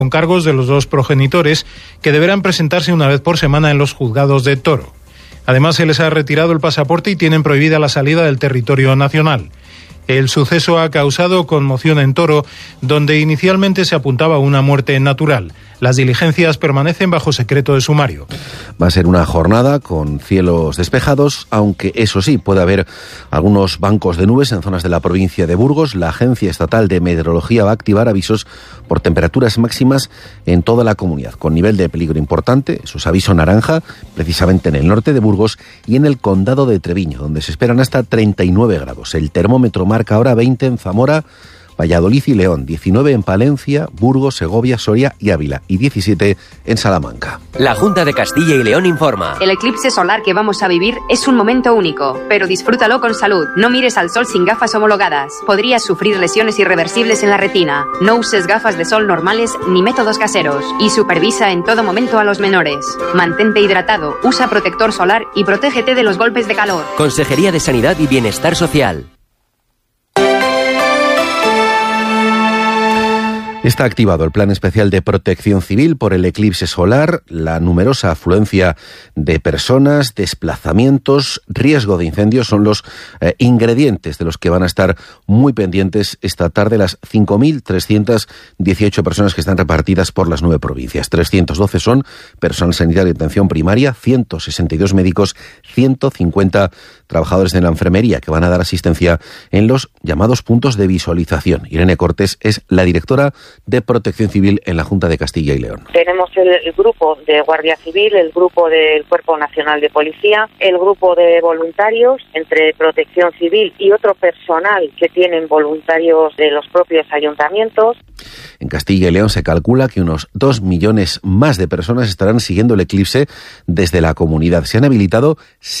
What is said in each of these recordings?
con cargos de los dos progenitores, que deberán presentarse una vez por semana en los juzgados de Toro. Además, se les ha retirado el pasaporte y tienen prohibida la salida del territorio nacional. El suceso ha causado conmoción en Toro, donde inicialmente se apuntaba a una muerte natural. Las diligencias permanecen bajo secreto de sumario. Va a ser una jornada con cielos despejados, aunque eso sí, puede haber algunos bancos de nubes en zonas de la provincia de Burgos. La Agencia Estatal de Meteorología va a activar avisos por temperaturas máximas en toda la comunidad, con nivel de peligro importante. Eso es aviso naranja, precisamente en el norte de Burgos y en el condado de Treviño, donde se esperan hasta 39 grados. El termómetro marca ahora 20 en Zamora, Valladolid y León, 19 en Palencia, Burgos, Segovia, Soria y Ávila y 17 en Salamanca. La Junta de Castilla y León informa. El eclipse solar que vamos a vivir es un momento único, pero disfrútalo con salud. No mires al sol sin gafas homologadas. Podrías sufrir lesiones irreversibles en la retina. No uses gafas de sol normales ni métodos caseros. Y supervisa en todo momento a los menores. Mantente hidratado, usa protector solar y protégete de los golpes de calor. Consejería de Sanidad y Bienestar Social. Está activado el Plan Especial de Protección Civil por el eclipse solar, la numerosa afluencia de personas, desplazamientos, riesgo de incendios son los ingredientes de los que van a estar muy pendientes esta tarde las 5.318 personas que están repartidas por las 9 provincias. 312 son personal sanitario de atención primaria, 162 médicos, 150 trabajadores de la enfermería que van a dar asistencia en los llamados puntos de visualización. Irene Cortés es la directora de Protección Civil en la Junta de Castilla y León. Tenemos el grupo de Guardia Civil, el grupo del Cuerpo Nacional de Policía, el grupo de voluntarios entre Protección Civil y otro personal que tienen voluntarios de los propios ayuntamientos. En Castilla y León se calcula que unos 2 millones más de personas estarán siguiendo el eclipse desde la comunidad. Se han habilitado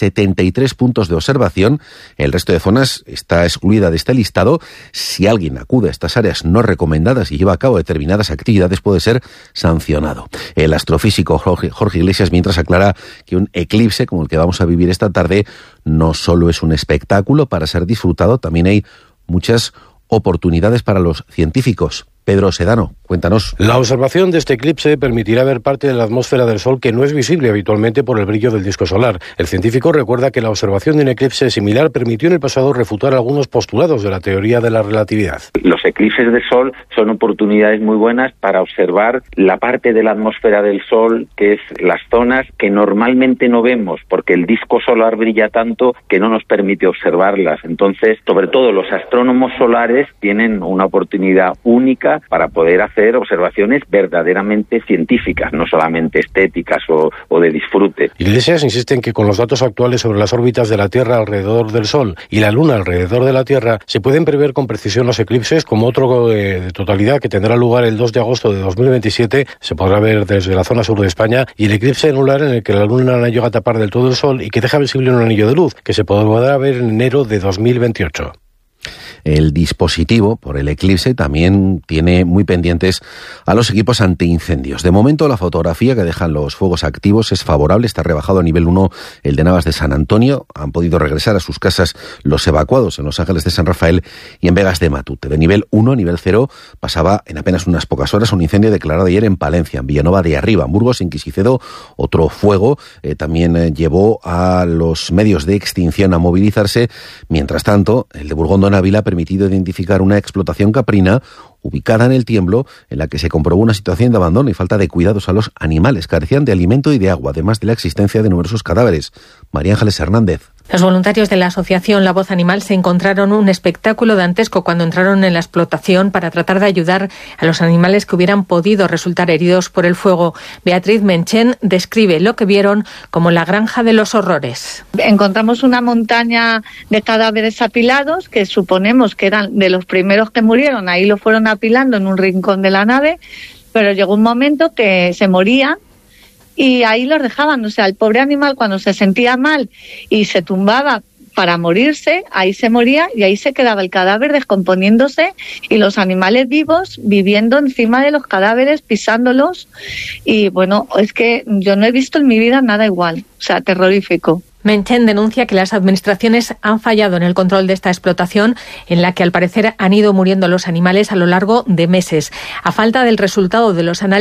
73 puntos de observación. El resto de zonas está excluida de este listado. Si alguien acude a estas áreas no recomendadas y lleva a cabo determinadas actividades, puede ser sancionado. El astrofísico Jorge Iglesias, mientras, aclara que un eclipse como el que vamos a vivir esta tarde no solo es un espectáculo para ser disfrutado, también hay muchas oportunidades para los científicos. Pedro Sedano, cuéntanos. La observación de este eclipse permitirá ver parte de la atmósfera del Sol que no es visible habitualmente por el brillo del disco solar. El científico recuerda que la observación de un eclipse similar permitió en el pasado refutar algunos postulados de la teoría de la relatividad. Los eclipses de Sol son oportunidades muy buenas para observar la parte de la atmósfera del Sol, que es las zonas que normalmente no vemos, porque el disco solar brilla tanto que no nos permite observarlas. Entonces, sobre todo los astrónomos solares tienen una oportunidad única para poder hacer observaciones verdaderamente científicas, no solamente estéticas o de disfrute. Iglesias insiste en que con los datos actuales sobre las órbitas de la Tierra alrededor del Sol y la Luna alrededor de la Tierra, se pueden prever con precisión los eclipses, como otro de totalidad que tendrá lugar el 2 de agosto de 2027, se podrá ver desde la zona sur de España, y el eclipse anular en el que la Luna no llega a tapar del todo el Sol y que deja visible un anillo de luz, que se podrá ver en enero de 2028. El dispositivo por el eclipse también tiene muy pendientes a los equipos antiincendios. De momento, la fotografía que dejan los fuegos activos es favorable. Está rebajado a nivel 1 el de Navas de San Antonio. Han podido regresar a sus casas los evacuados en Los Ángeles de San Rafael y en Vegas de Matute. De nivel 1 a nivel 0 pasaba en apenas unas pocas horas un incendio declarado ayer en Palencia, en Villanueva de Arriba, en Burgos, en Quisicedo. Otro fuego también llevó a los medios de extinción a movilizarse. Mientras tanto, el de Burgondo en Ávila ha permitido identificar una explotación caprina ubicada en el Tiemblo, en la que se comprobó una situación de abandono y falta de cuidados a los animales. Carecían de alimento y de agua, además de la existencia de numerosos cadáveres. María Ángeles Hernández. Los voluntarios de la asociación La Voz Animal se encontraron un espectáculo dantesco cuando entraron en la explotación para tratar de ayudar a los animales que hubieran podido resultar heridos por el fuego. Beatriz Menchen describe lo que vieron como la granja de los horrores. Encontramos una montaña de cadáveres apilados que suponemos que eran de los primeros que murieron. Ahí lo fueron apilando en un rincón de la nave, pero llegó un momento que se morían y ahí los dejaban. O sea, el pobre animal, cuando se sentía mal y se tumbaba para morirse, ahí se moría y ahí se quedaba el cadáver descomponiéndose y los animales vivos viviendo encima de los cadáveres, pisándolos. Y bueno, es que yo no he visto en mi vida nada igual. O sea, terrorífico. Menchen denuncia que las administraciones han fallado en el control de esta explotación, en la que al parecer han ido muriendo los animales a lo largo de meses. A falta del resultado de los análisis